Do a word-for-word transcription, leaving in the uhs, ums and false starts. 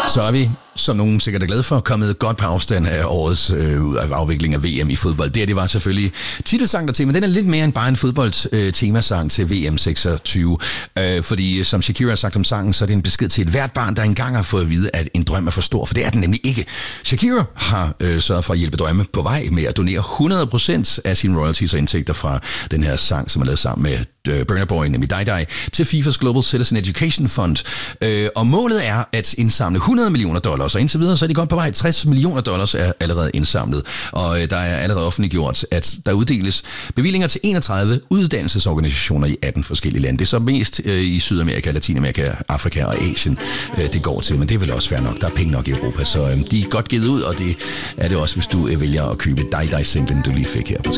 Så er vi, som nogen sikkert er glade for, kommet godt på afstand af årets øh, afvikling af V M i fodbold. Det, det var selvfølgelig titelsang der til, men den er lidt mere end bare en fodboldtemasang øh, til V M seksogtyve. Øh, fordi som Shakira har sagt om sangen, så er det en besked til et hvert barn, der engang har fået at vide, at en drøm er for stor, for det er den nemlig ikke. Shakira har øh, sørget for at hjælpe drømme på vej med at donere hundrede procent af sine royalties og indtægter fra den her sang, som er lavet sammen med øh, Burna Boy, nemlig Die Die, til FIFAs Global Citizen Education Fund. Øh, og målet er at indsamle hundrede millioner dollars, og indtil videre så er de godt på vej. tres millioner dollars er allerede indsamlet, og øh, der er allerede offentliggjort, at der uddeles bevillinger til enogtredive uddannelsesorganisationer i atten forskellige lande. Det er så mest øh, i Sydamerika, Latinamerika, Afrika og Asien, øh, det går til, men det er vel også fair nok. Der er penge nok i Europa, så øh, de er godt givet ud, og det er det også, hvis du øh, vælger at købe Die Die singlen, du lige fik her på